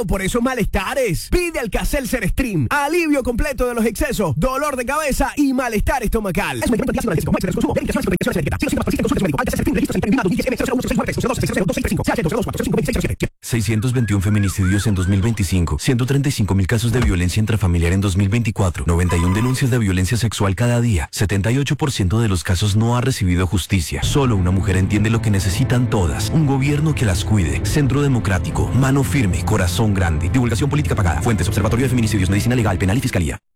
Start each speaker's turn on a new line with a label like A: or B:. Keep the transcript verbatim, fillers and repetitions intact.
A: preocupado por esos malestares? Pide Alka-Seltzer Stream. Alivio completo de los excesos, dolor de cabeza y malestar estomacal. Es un medicamento antiácido analgésico. No exceso de consumo. Verificación médica.
B: seiscientos veintiún feminicidios en dos mil veinticinco, ciento treinta y cinco mil casos de violencia intrafamiliar en dos mil veinticuatro, noventa y una denuncias de violencia sexual cada día, setenta y ocho por ciento de los casos no ha recibido justicia. Solo una mujer entiende lo que necesitan todas, un gobierno que las cuide. Centro Democrático, mano firme, corazón grande. Divulgación política pagada. Fuentes: Observatorio de Feminicidios, Medicina Legal, Penal y Fiscalía.